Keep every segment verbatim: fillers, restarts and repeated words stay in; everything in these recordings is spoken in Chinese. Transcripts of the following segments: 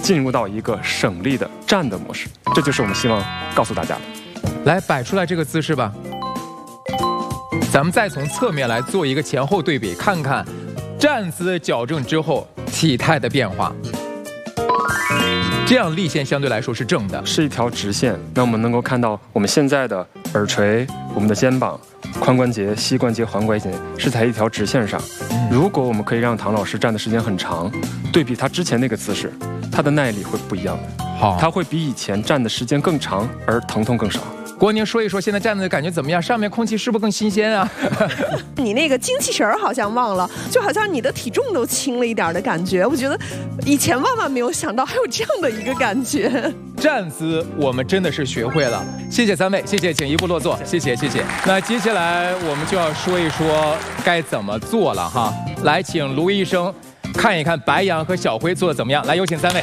进入到一个省力的站的模式。这就是我们希望告诉大家的。 来，摆出来这个姿势吧。咱们再从侧面来做一个前后对比，看看站姿矫正之后体态的变化。这样立线相对来说是正的， 是一条直线。那我们能够看到我们现在的耳垂、我们的肩膀、髋关节、膝关节、踝关节是在一条直线上。如果我们可以让唐老师站的时间很长，对比他之前那个姿势，他的耐力会不一样的。 好， 他会比以前站的时间更长，而疼痛更少。 郭宁说一说现在站的感觉怎么样？上面空气是不是更新鲜啊？ 你那个精气神儿好像忘了，就好像你的体重都轻了一点的感觉。我觉得以前万万没有想到还有这样的一个感觉。 站姿我们真的是学会了，谢谢三位，谢谢，请一步落座，谢谢谢谢。那接下来我们就要说一说该怎么做了哈。来，请卢医生看一看白杨和小辉做的怎么样。来，有请三位。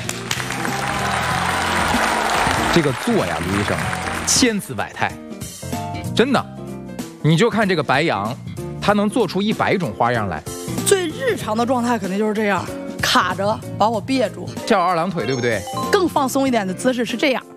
这个做呀，卢医生。千姿百态，真的，你就看这个白杨，他能做出一百种花样来。 最日常的状态肯定就是这样，卡着把我别住， 跳二郎腿，对不对？ 更放松一点的姿势是这样。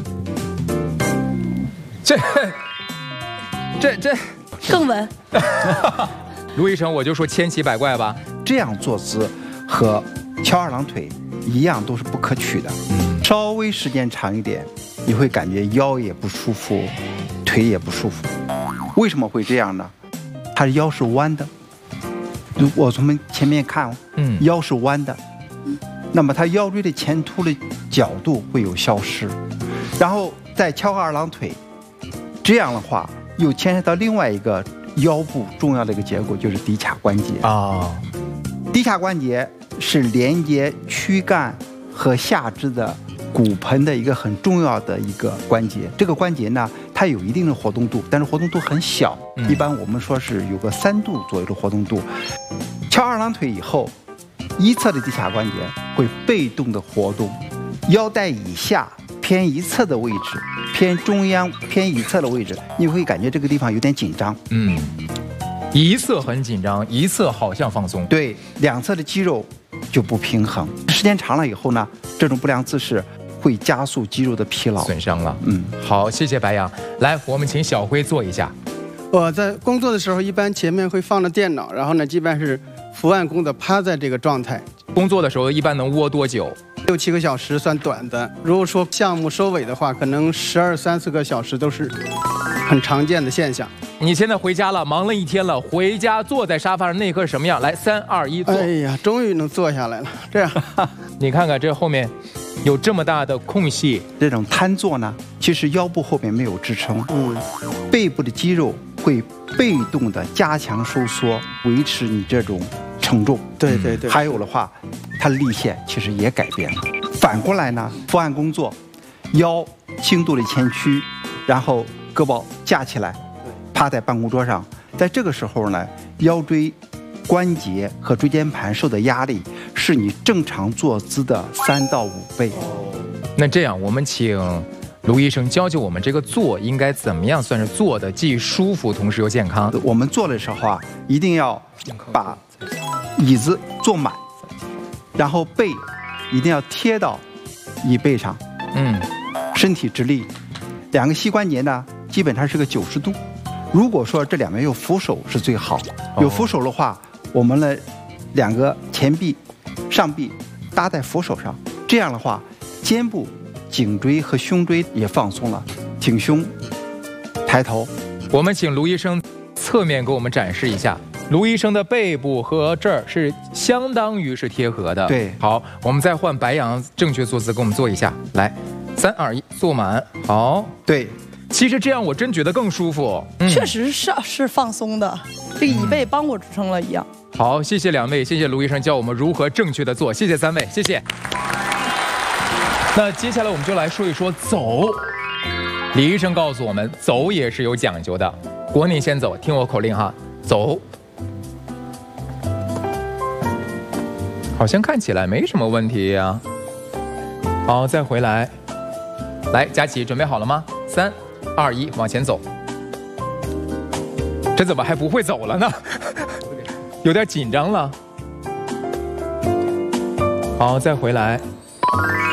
这，这这更稳。 卢医生，我就说千奇百怪吧。 这样坐姿和翘二郎腿一样，都是不可取的。嗯，稍微时间长一点。你会感觉腰也不舒服，腿也不舒服。为什么会这样呢？它的腰是弯的。我从前面看，嗯，腰是弯的，那么它腰椎的前凸的角度会有消失，然后再翘二郎腿，这样的话又牵涉到另外一个腰部重要的一个结构，就是骶髂关节啊。骶髂关节是连接躯干和下肢的骨盆的一个很重要的一个关节。这个关节呢，它有一定的活动度，但是活动度很小，一般我们说是有个三度左右的活动度。翘二郎腿以后，一侧的骶髂关节会被动的活动，腰带以下偏一侧的位置，偏中央偏一侧的位置，你会感觉这个地方有点紧张。嗯， 一侧很紧张，一侧好像放松。 对，两侧的肌肉就不平衡。时间长了以后呢，这种不良姿势会加速肌肉的疲劳， 损伤了。嗯，好，谢谢白杨。来，我们请小辉做一下。 我在工作的时候，一般前面会放着电脑，然后呢，基本上是伏案弓的趴在这个状态。 工作的时候一般能窝多久？ 六七个小时算短的。如果说项目收尾的话，可能十二三四个小时都是很常见的现象。 你现在回家了，忙了一天了，回家坐在沙发上那一刻什么样？来，三二一，坐。 哎呀，终于能坐下来了。这样， 你看看这后面有这么大的空隙。 这种瘫坐呢，其实腰部后面没有支撑，嗯，背部的肌肉会被动的加强收缩，维持你这种承重。 对对对。 还有的话，它的立线其实也改变了。反过来呢，伏案工作，腰轻度的前屈，然后胳膊架起来，趴在办公桌上，在这个时候呢，腰椎关节和椎间盘受的压力是你正常坐姿的三到五倍。 那这样，我们请卢医生教教我们这个坐应该怎么样算是坐的既舒服同时又健康。 我们坐的时候啊，一定要把椅子坐满，然后背一定要贴到椅背上，嗯，身体直立，两个膝关节呢基本上是个九十度。如果说这两边有扶手是最好，有扶手的话，我们的两个前臂、上臂搭在扶手上，这样的话，肩部、颈椎和胸椎也放松了，挺胸，抬头。 我们请卢医生侧面给我们展示一下，卢医生的背部和这儿是相当于是贴合的。 对， 好，我们再换白杨正确坐姿给我们做一下，来，三二一，坐满。好， 对。 其实这样我真觉得更舒服， 嗯、确实是是放松的，这个椅背帮我支撑了一样。 好，谢谢两位，谢谢卢医生教我们如何正确的做，谢谢三位，谢谢。那接下来我们就来说一说走。李医生告诉我们，走也是有讲究的。国宁先走，听我口令哈，走。好像看起来没什么问题呀、啊。好，再回来。来，佳琪，准备好了吗？三。二一，往前走。这怎么还不会走了呢？有点紧张了。好，再回来。